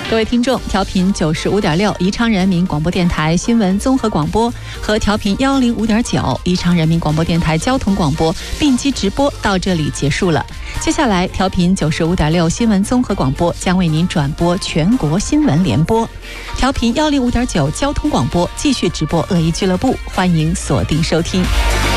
各位听众，调频95.6宜昌人民广播电台新闻综合广播和调频105.9宜昌人民广播电台交通广播并机直播到这里结束了。接下来，调频95.6新闻综合广播将为您转播全国新闻联播，调频105.9交通广播继续直播恶意俱乐部，欢迎锁定收听。